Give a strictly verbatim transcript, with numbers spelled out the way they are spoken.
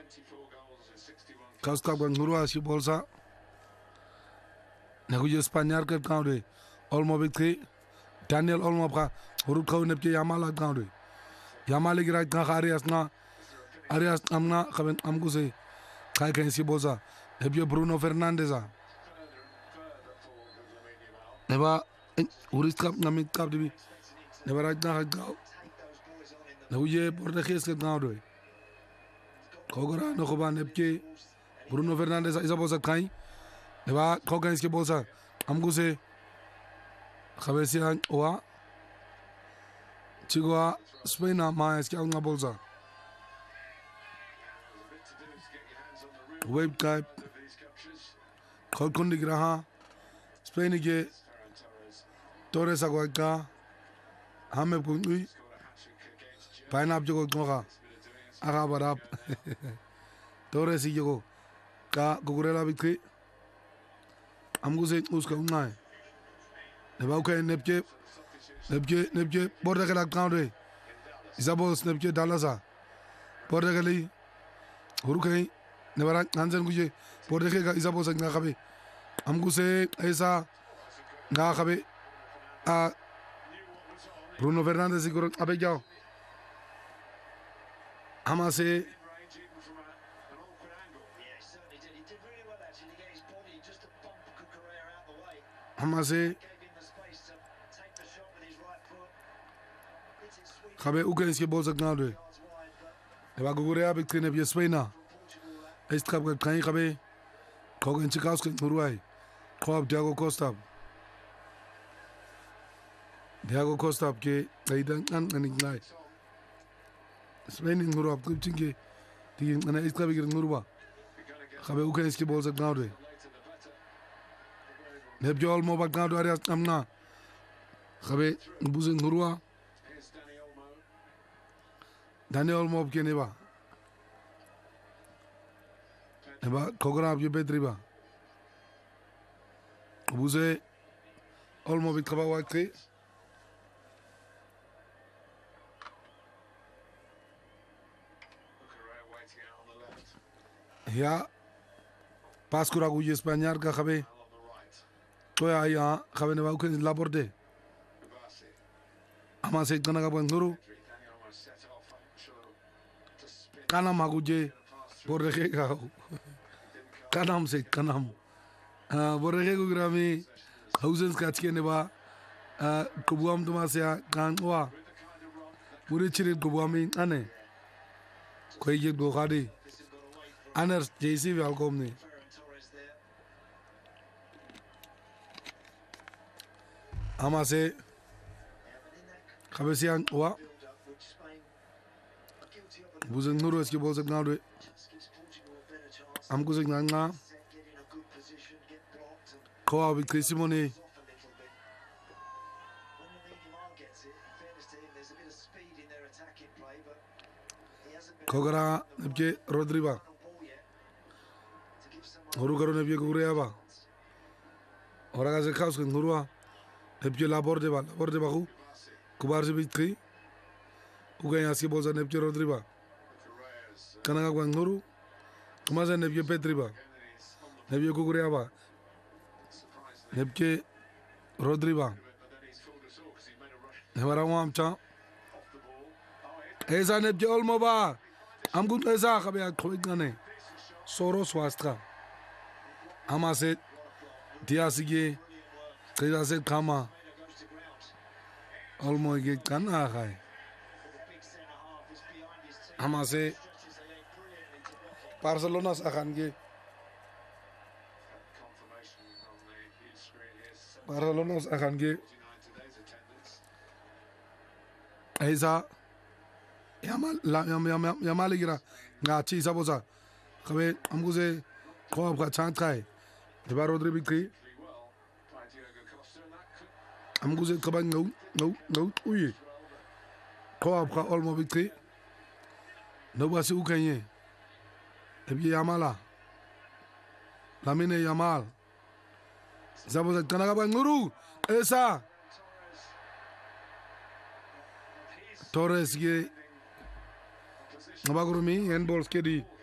Kauska Bangurua si bolsa. Nagujo Spaniard ke kaunde. Olmo bitri. Daniel Olmo pra. Hurut kau nepke Yamala kaunde. Yamala gira kan Arias na. Arias amna kaben amguse. Kai kan si bolsa. Nebio Bruno Fernandes a. Neba Uris kap ngamit kap dibi. Neba raj na kau. Nagujo Porteges ke kaunde. Kogora no koba nepke Bruno Fernandes isa bolsa kai. Neba kogan iske bolsa. Amguse Khabesian oa. Chigua Spain ma iske nga bolsa. Wave type. Kol kundi graha. Spain ke Torres agwa Hame kunui. Painap jogo ngoka. Aga barap. Torres jogo. Ka Gugurela bitri. Amguse uska unai. Neba uke nepke nepke nepke borda kala kaunde. Isabel nepke dalasa. Borda kali hurukai nebara Hansen guje borda ke Isabel sa nga khabe. Amguse esa nga khabe a Bruno Fernandes siguro abe jao. Amase Amase Khabe uke iske bolsa kaunde. Neba Gugurea bitri nepke Spaina. Est kap kai khabe Kogan Chikausken Uruguay. Koab Diego Costa. Diego Costa ke aidan an aninglai. Spain in Uruguay kupchinge tigin ana est kap girin Uruguay. Khabe uke iske bolsa kaunde. Nebjo Olmo bak kaunde Arias amna. Khabe buzin Uruguay. Daniel Olmo ke neba. Neba Kogora abje Petriba. Buze Olmo bit khaba wakti. Ya Paskura guje Spaniard ka khabe. Toya ya khabe neba uke laborde. Ama se kana ka banguru. Kana maguje borrege ka. Kanam se kanam. Ah borrege gurami thousands kachke neba kubuam tumasya kanwa. Pure chire kubuami ane. Koi je gokhadi. Aner J C welcome ne. Ama se Khabesian wa Buzen Nuru eski bolsa kaunde. Amguse nga Koa bitri Simone. Kogara nepke Rodriba. Horu karo nepke Gugurea ba. Oraga se Kausken Urua. Nepke laborde ba laborde ba ku. Kubarse bitri. Ugaya eski bolsa nepke Rodriba. Kanaga Gwanguru. Kumasa nepke Petriba. Nepke Gugurea ba. Nepke Rodriba. Nebara wamcha. Esa nepke Olmo ba. Amgut esa khabe khoik ngane. Soro swastra. Amase diasige Kaya se kama Olmo ge kana khai. Amase Barcelona akan ge Barcelona akan ge Esa Yamal Yamal Yamal gira ngachi sabosa khabe amguse khoab ka chant khai deba Rodri bitri amguse khaban ngau ngau ngau uye khoab ka Olmo bitri no basi ukanye ebi Yamala Lamine Yamal sabosa kanaga banguru esa Torres ge Nabagurumi handballs kedi